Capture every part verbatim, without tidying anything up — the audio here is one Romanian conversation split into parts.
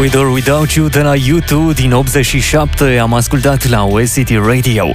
With or Without You de la U doi din optzeci și șapte am ascultat la West City Radio.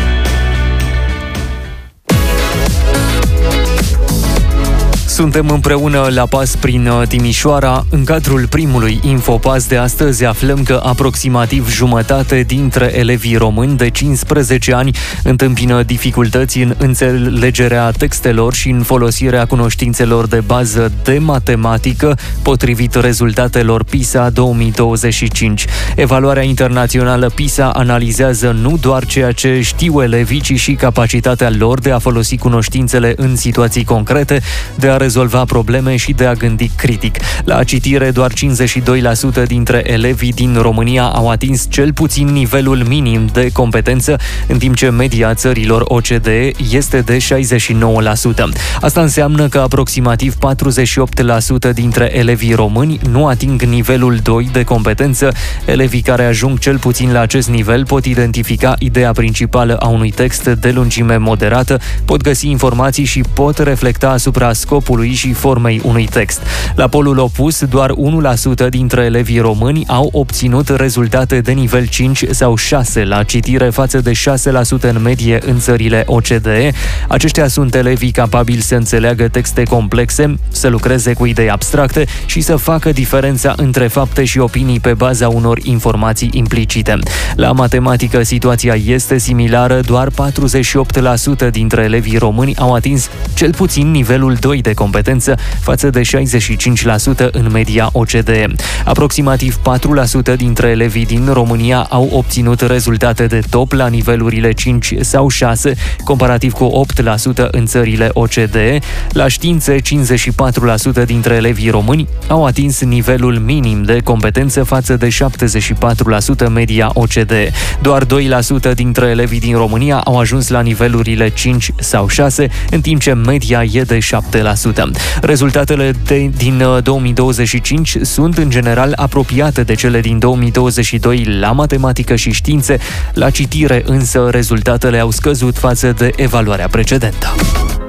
Suntem împreună la pas prin Timișoara. În cadrul primului Infopas de astăzi aflăm că aproximativ jumătate dintre elevii români de cincisprezece ani întâmpină dificultăți în înțelegerea textelor și în folosirea cunoștințelor de bază de matematică, potrivit rezultatelor PISA două mii douăzeci și cinci. Evaluarea internațională PISA analizează nu doar ceea ce știu elevii, ci și capacitatea lor de a folosi cunoștințele în situații concrete, de a rezolva probleme și de a gândi critic. La citire, doar cincizeci și doi la sută dintre elevii din România au atins cel puțin nivelul minim de competență, în timp ce media țărilor O C D E este de șaizeci și nouă la sută. Asta înseamnă că aproximativ patruzeci și opt la sută dintre elevii români nu ating nivelul doi de competență. Elevii care ajung cel puțin la acest nivel pot identifica ideea principală a unui text de lungime moderată, pot găsi informații și pot reflecta asupra scopului și formei unui text. La polul opus, doar unu la sută dintre elevii români au obținut rezultate de nivel cinci sau șase la citire, față de șase la sută în medie în țările O C D E. Aceștia sunt elevii capabili să înțeleagă texte complexe, să lucreze cu idei abstracte și să facă diferența între fapte și opinii pe baza unor informații implicite. La matematică, situația este similară, doar patruzeci și opt la sută dintre elevii români au atins cel puțin nivelul doi de competență, față de șaizeci și cinci la sută în media O C D E. Aproximativ patru la sută dintre elevii din România au obținut rezultate de top la nivelurile cinci sau șase, comparativ cu opt la sută în țările O C D E. La științe, cincizeci și patru la sută dintre elevii români au atins nivelul minim de competență, față de șaptezeci și patru la sută media O C D E. Doar doi la sută dintre elevii din România au ajuns la nivelurile cinci sau șase, în timp ce media e de șapte la sută. Rezultatele de, din două mii douăzeci și cinci sunt în general apropiate de cele din două mii douăzeci și doi la matematică și științe. La citire însă rezultatele au scăzut față de evaluarea precedentă.